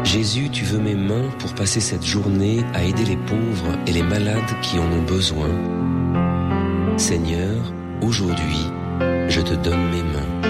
Jésus, tu veux mes mains pour passer cette journée à aider les pauvres et les malades qui en ont besoin. Seigneur, aujourd'hui, je te donne mes mains.